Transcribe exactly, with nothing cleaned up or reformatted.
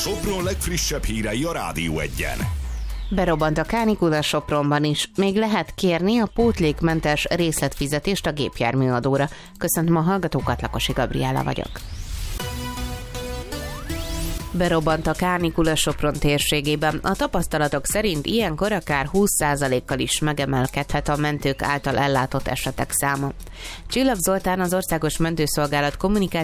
Sopron legfrissebb hírei a Rádió Egyen. Berobbant a kánikula Sopronban is. Még lehet kérni a pótlékmentes részletfizetést a gépjárműadóra. Köszöntöm a hallgatókat, Lakosi Gabriella vagyok. Berobbant a kánikula Sopron térségében. A tapasztalatok szerint ilyenkor akár húsz százalékkal is megemelkedhet a mentők által ellátott esetek száma. Csillag Zoltán, az Országos Mentőszolgálat kommunikációs